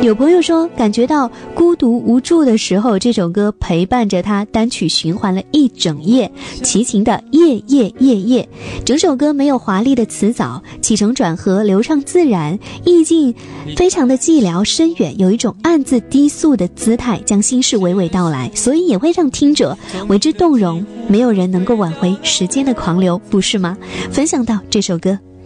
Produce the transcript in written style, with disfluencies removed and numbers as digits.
有朋友说感觉到孤独无助的时候，这首歌陪伴着他单曲循环了一整夜，齐秦的夜夜夜夜。整首歌没有华丽的词藻，起承转合流畅自然，意境非常的寂寥深远，有一种暗自低诉的姿态，将心事娓娓道来，所以也会让听者为之动容。没有人能够挽回时间的狂流，不是吗？分享到这首歌